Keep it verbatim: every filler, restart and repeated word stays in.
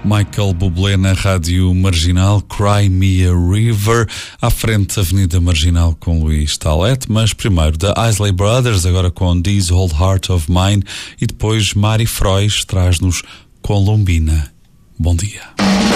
Michael Bublé na Rádio Marginal, Cry Me a River, à frente Avenida Marginal com Luís Talete, mas primeiro da Isley Brothers, agora com This Old Heart of Mine, e depois Mari Frois traz-nos Colombina. Bom dia.